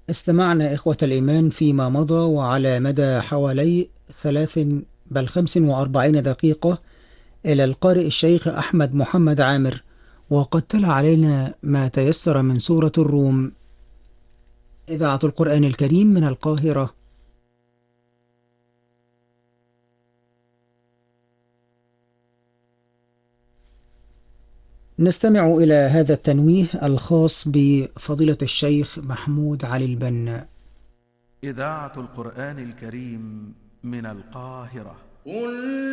استمعنا إخوة الإيمان فيما مضى وعلى مدى حوالي 45 دقيقة إلى القارئ الشيخ أحمد محمد عامر، وقد تلا علينا ما تيسر من سورة الروم. إذاعة القرآن الكريم من القاهرة. نستمع إلى هذا التنويه الخاص بفضيلة الشيخ محمود علي البنا. إذاعة القرآن الكريم من القاهرة. قل